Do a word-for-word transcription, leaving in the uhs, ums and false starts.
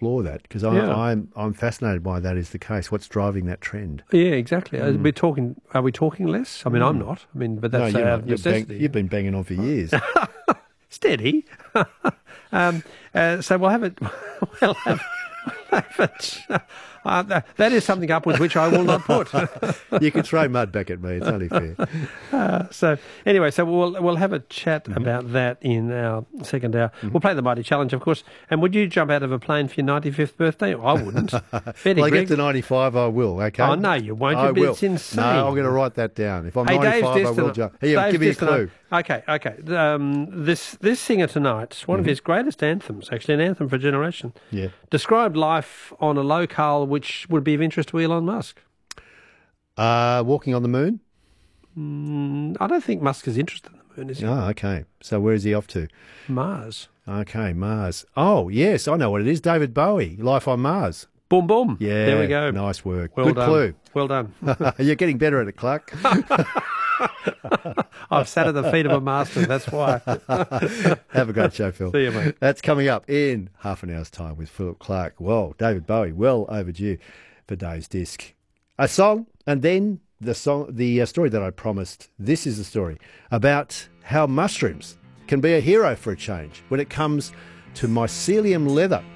explore that because Yeah. I'm I'm fascinated by that is the case. What's driving that trend? Yeah, exactly. Are we talking? Are we talking less? I mean, I'm not. I mean, but that's no, you're uh, not. You've, bang, necessity. you've been banging on for years. Steady. um, uh, so we'll have it. We'll have, we'll have it. Uh, that, that is something upwards which I will not put. You can throw mud back at me. It's only fair. Uh, so anyway, so we'll we'll have a chat Mm-hmm. about that in our second hour. We'll play the Mighty Challenge, of course. And would you jump out of a plane for your ninety-fifth birthday? I wouldn't. Betty, Well, I Greg? get to ninety-five, I will, okay? Oh, no, you won't. I But will. it's insane. No, I'm going to write that down. If I'm Hey, Dave's ninety-five, I will Destiny- jump. Here, Dave's give me a Destiny- clue. Okay, okay. Um, this this singer tonight, one of his greatest anthems, actually an anthem for a generation, Yeah. described life on a locale which would be of interest to Elon Musk. Uh, walking on the moon? Mm, I don't think Musk is interested in the moon, is he? Oh, okay. So where is he off to? Mars. Okay, Mars. Oh, yes, I know what it is. David Bowie, Life on Mars. Boom, boom. Yeah. There we go. Nice work. Well Good done. clue. Well done. You're getting better at it, Clark. I've sat at the feet of a master, that's why. Have a great show, Phil. See you, mate. That's coming up in half an hour's time with Philip Clark. Well, David Bowie, well overdue for Dave's Disc. A song, and then the song, the uh, story that I promised. This is the story about how mushrooms can be a hero for a change when it comes to mycelium leather.